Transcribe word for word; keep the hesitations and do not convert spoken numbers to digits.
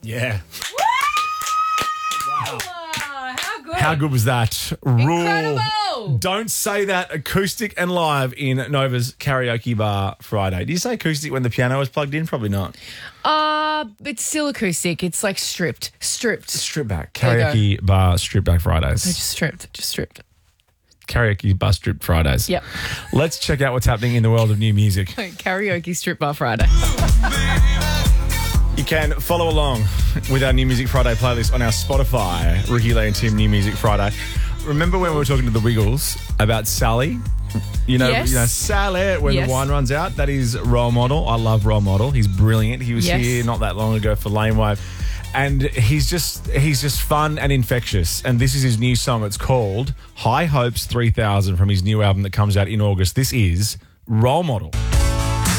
Yeah. Wow. How good. How good was that? Rule. Incredible. Don't say that acoustic and live in Nova's Karaoke Bar Friday. Do you say acoustic when the piano was plugged in? Probably not. Uh, it's still acoustic. It's like stripped. Stripped. Strip back. There you Karaoke Bar Strip Back Fridays. Just stripped. Just stripped. Karaoke Bar Strip Fridays. Yep. Let's check out what's happening in the world of new music. Karaoke Strip Bar Friday. You can follow along with our New Music Friday playlist on our Spotify, Ricky Lee and Tim New Music Friday. Remember when we were talking to the Wiggles about Sally? You know, Yes. you know Sally, when Yes. the wine runs out. That is Role Model. I love Role Model. He's brilliant. He was Yes. here not that long ago for Lane Wave. And he's just he's just fun and infectious. And this is his new song. It's called High Hopes three thousand from his new album that comes out in August. This is Role Model.